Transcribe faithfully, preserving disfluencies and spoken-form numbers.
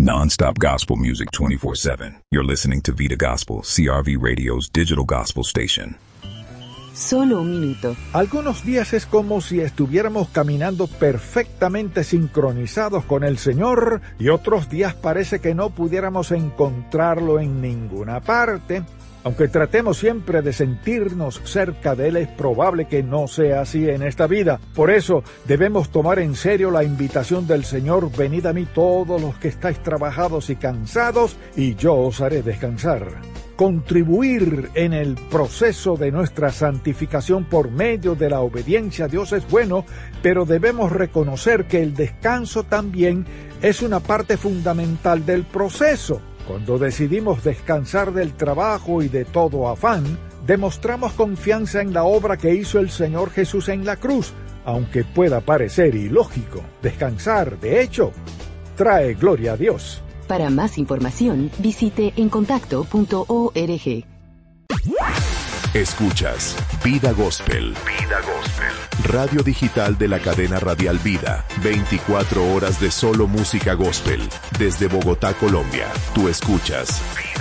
Non-stop gospel music twenty-four seven. You're listening to Vida Gospel, C R V Radio's digital gospel station. Solo un minuto. Algunos días es como si estuviéramos caminando perfectamente sincronizados con el Señor y otros días parece que no pudiéramos encontrarlo en ninguna parte. Aunque tratemos siempre de sentirnos cerca de Él, es probable que no sea así en esta vida. Por eso debemos tomar en serio la invitación del Señor: venid a mí todos los que estáis trabajados y cansados, y yo os haré descansar. Contribuir en el proceso de nuestra santificación por medio de la obediencia a Dios es bueno, pero debemos reconocer que el descanso también es una parte fundamental del proceso. Cuando decidimos descansar del trabajo y de todo afán, demostramos confianza en la obra que hizo el Señor Jesús en la cruz, aunque pueda parecer ilógico. Descansar, de hecho, trae gloria a Dios. Para más información, visite encontacto punto org. Escuchas Vida Gospel. Vida Gospel. Radio digital de la cadena radial Vida. veinticuatro horas de solo música gospel. Desde Bogotá, Colombia. Tú escuchas